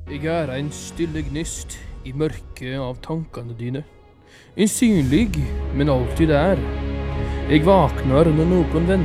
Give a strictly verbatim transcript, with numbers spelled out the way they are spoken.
Jeg er en stille gnist i mørket av tankene dine. Usynlig, men alltid der. Jeg vakner når noen venter.